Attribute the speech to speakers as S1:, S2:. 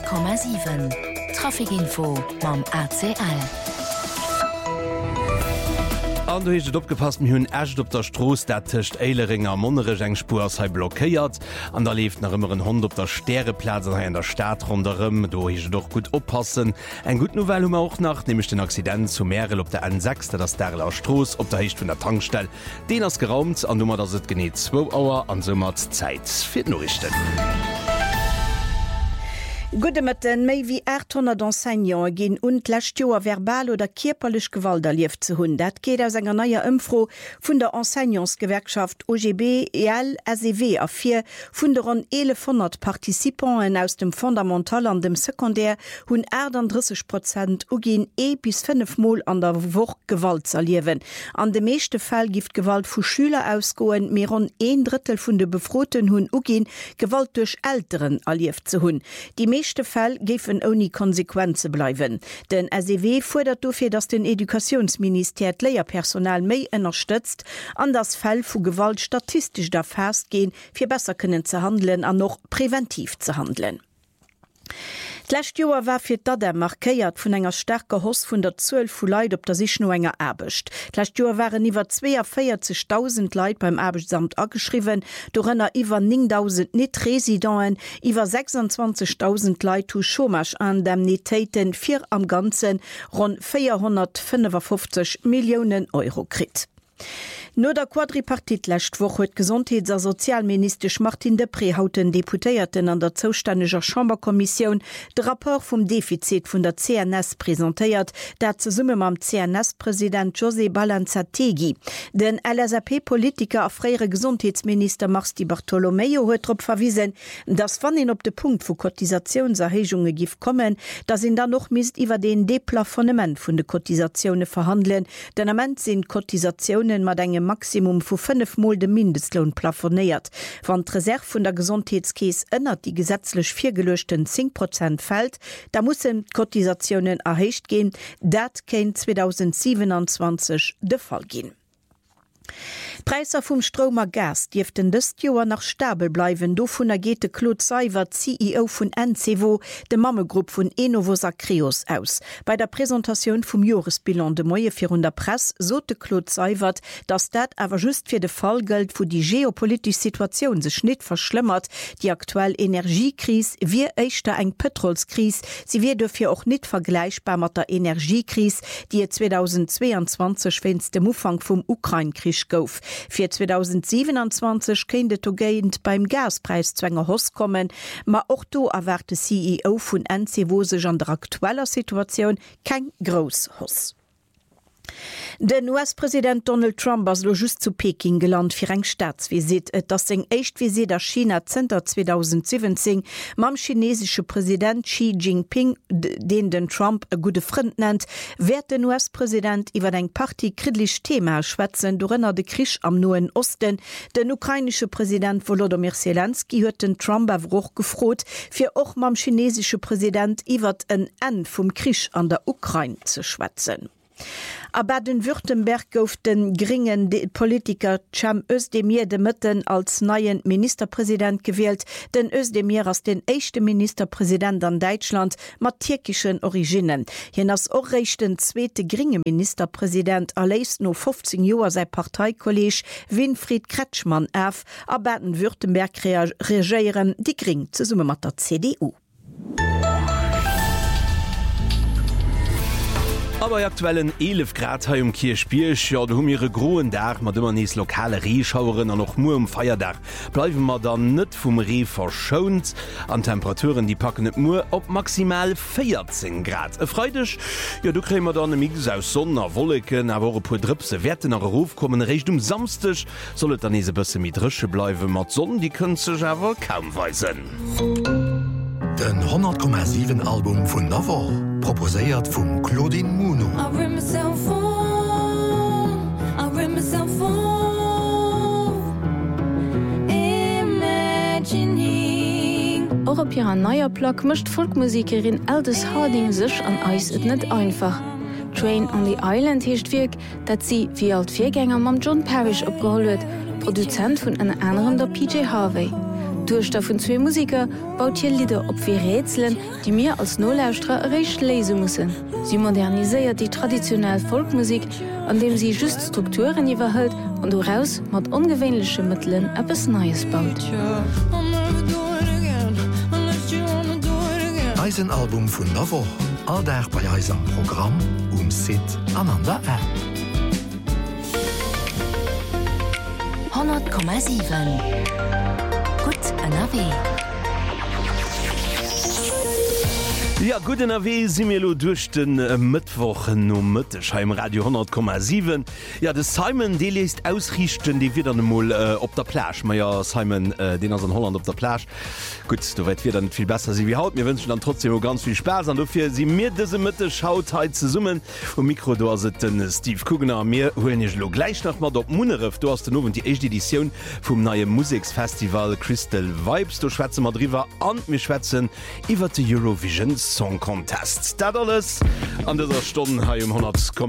S1: 100,7 Trafikinfo mam ACL.
S2: An du hiet opgepasst hunn Ächt op der Stroos dat techt Eileringer Monnere Engspur sei blockéiert. An der lief nach ëmmeren Hon op der Sterreplaze ha en der Staat runm, do hiech doch gut oppassen. Eg gut Novell auch nach nämlich den Accident zu Mäel op der N6, das Derler Stroos op der Hicht vun der Tankstell. Den ass geraumt an Nummer dats et geneet 2 Auer an sommer Zeit fir Norrichten.
S3: Gudemëtten méi wie 800 Enseignants ginn unlächt Joer verbal oder kierperlech Gewalt erlieft ze hunn. Dat geht aus enger neier Ëmfro vun der Enseignementsgewerkschaft OGB, EL, SEW a 4 vun der rund 1100 Partizipanten aus dem Fundamental an dem Sekundär hunn 38% ugin bis 5 Mol an der Woch Gewalt erliewen. An de meeschte Fall gift Gewalt vu Schüler ausgoen, mé rund 1/3 vun de Befroten hunn ugin Gewalt durch Älteren erlieft ze hunn. Die meeschte Fall gefen oni Konsequenze bleiwen. Den SEW fordert dofir, dass den Edukationsminister Lehrpersonal méi unterstützt, an das Fall vu Gewalt statistisch da festgehen, fir besser können zu handeln an noch präventiv zu handeln. D'lächt Joer war fir dat markéiert vun enger starker Hoss vun der 12 vu Leiit op der sich no enger erbecht. D'lächt Joer waren iwwer 42.000 Leiit beim Erbechtssamt ageschriwen, dorënner iwwer 9.000 Net-Residenten, iwwer 26.000 Leiit to Chômage an Indemnitéiten fir am ganzen rund 455 Millionen Euro krit. No der Quadripartit lächt woch huet Gesundheits- a Sozialministersch Martin Depré hauten Deputéierten an der zoustäneger Chamberkommission de rapport vum Defizit vun der CNS präsentéiert, dat ze summe mam CNS-Präsident José Balanzategi. Den LSAP-Politiker a freiere Gesundheitsminister Marsti Bartolomeo huet trop verwiesen, dass wann en op de Punkt vu Kotisationserhechunge gif kommen, dass in da noch mist iwwer den Deplafonnement vun de Kotisationune verhandeln, denn am Ende sind Kotisationen mat engem Maximum vu 5 Mol de Mindestlohn plafoniert. Wann d' Reserve vun der Gesundheitskäes ënnert die gesetzlich 4 gelöschten 10% fällt, da mussssen Kotisationen erhecht gehen, dat kennt 2027 de Fall gehen. Preiser vum Stromer Gas dieeften dëst Joer nach stabel bleiwen, do vun ergete Claude Seiwert, CEO vun NCVO, de Mammegrupp vun Enovo-Sakrios aus. Bei der Präsentation vum Joresbilan de Moie 400 Press sote Claude Seiwert, dats dat awer just fir de Fall gëlt, wo die geopolitisch Situation sech net verschlimmert, die aktuell Energiekris wie eichter eng Petrolskris, sie wie dofir auch net vergleichbar mat der Energiekris, die 2022 wennns dem Umfang vum Ukraine-Krisch gouf. Für 2027 kennt togéint beim Gaspreiszwänger Hoss kommen, ma auch do erwarte CEO vun NCVO sech an der aktueller Situation kein Gros Hoss. Den US-Präsident Donald Trump as lo just zu Peking gelandt fir eng Staatsvisit, dat seg Echtvisit der China Center 2017 mam chinesische Präsident Xi Jinping, den Trump e gute Freund nennt, werd den US-Präsident iwwer eng partykritlich Thema schwätzen dorënner de Krisch am Nahen Osten. Den ukrainische Präsident Volodymyr Zelensky huet den Trump awroch gefrot, fir och mam chinesische Präsident iwwer en End vum Krisch an der Ukraine ze schwätzen. Aber den Württemberg gouf den geringen Politiker Cem Özdemir de Mëtten als neuen Ministerpräsident gewählt. Den Özdemir als den echte Ministerpräsident an Deutschland mat türkischen Originen. Hien as och rechten zweete geringe Ministerpräsident erläst no 15 Joer sei Parteikolleg Winfried Kretschmann erf, aber den Württemberg reagieren die Gring ze summe mat der CDU.
S2: Aber aktuellen 11 Grad ha um Kirchspielch, ja, du hum ihre groen Dach, mat immer nies lokale Rehschauerin an noch mu um Feierdach. Bleiwen ma dann net vum Reh verschont. An Temperaturen, die packen net mu op maximal 14 Grad. Freudech, ja, du krämer dann Mix aus Sonner, Wolleken, a wo pu Drpse Werten nach Ruf kommen recht samstech, sollet dann ese bësse mit Drsche bleiwe mat Sonnen, die kën sech awer kaum weisen.
S4: Den 100,7 Album vun Navarre proposéiert vum Claudine Muno.
S5: Auch op ihrer neuer Plaque mischt Folkmusikerin Aldous Harding sech an Eis et net einfach. Train on the Island heescht wirk, dat sie wie alt Viergänger mam John Parrish opgeholt, Produzent vun en anderem der PJ Harvey. Durchstoff vun 2 Musiker baut hier Lieder op wie Rätseln, die mir als Nolaustra recht lesen mussssen. Sie moderniséiert die traditionelle Folkmusik, an dem sie just Strukturen iwwerhëlt und daraus mat ungewöhnliche Mitteln etwas Neues baut.
S4: Eisenalbum vun Novo, all der bei Eis am Programm Sit an an der App.
S1: 100,7 Gut NRW.
S2: Ja, guten AW Simelo durch den Mittwoch no Mittwochheim Radio 100,7. Ja, de Simon de liest ausrichten, die wieder mal op der Plage. Ma ja Simon den aus in Holland op der Plage. Gut, du weit wir dann viel besser sie wie haut. Wir wünschen dann trotzdem ganz viel Spaß an dafür sie mir diese Mitte schaut zu summen. Und Mikro du hast den Steve Kugner mir holen ich lo gleich noch mal dort Munnerif. Du hast den die erste Edition vom neuen Musikfestival Crystal Vibes. Du schwätze mal drüber an mir schwätzen über die Eurovision Song Contest. Das alles an dieser Stunde hier um 100,7